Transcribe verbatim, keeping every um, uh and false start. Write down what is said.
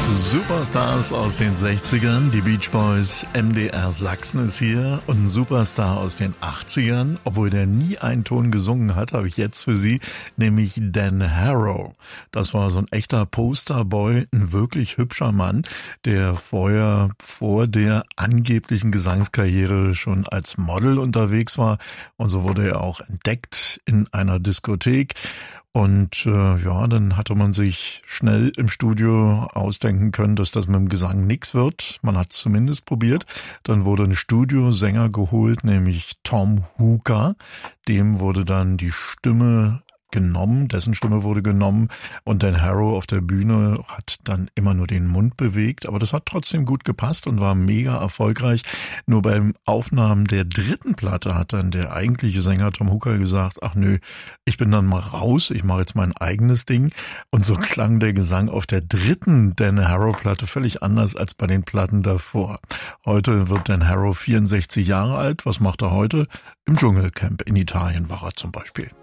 Superstars aus den sechzigern, die Beach Boys, M D R Sachsen ist hier und ein Superstar aus den achtzigern, obwohl der nie einen Ton gesungen hat, habe ich jetzt für Sie, nämlich Dan Harrow. Das war so ein echter Posterboy, ein wirklich hübscher Mann, der vorher vor der angeblichen Gesangskarriere schon als Model unterwegs war und so wurde er auch entdeckt in einer Diskothek. Und äh, ja, dann hatte man sich schnell im Studio ausdenken können, dass das mit dem Gesang nix wird. Man hat es zumindest probiert. Dann wurde ein Studiosänger geholt, nämlich Tom Hooker. Dem wurde dann die Stimme genommen, dessen Stimme wurde genommen und Dan Harrow auf der Bühne hat dann immer nur den Mund bewegt, aber das hat trotzdem gut gepasst und war mega erfolgreich. Nur beim Aufnahmen der dritten Platte hat dann der eigentliche Sänger Tom Hooker gesagt, ach nö, ich bin dann mal raus, ich mache jetzt mein eigenes Ding und so klang der Gesang auf der dritten Dan Harrow Platte völlig anders als bei den Platten davor. Heute wird Dan Harrow vierundsechzig Jahre alt, was macht er heute? Im Dschungelcamp in Italien war er zum Beispiel.